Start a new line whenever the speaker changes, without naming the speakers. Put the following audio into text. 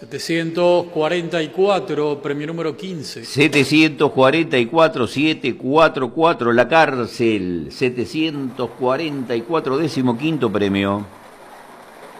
744, premio número 15.
744, 744, la cárcel. 744, 15º premio.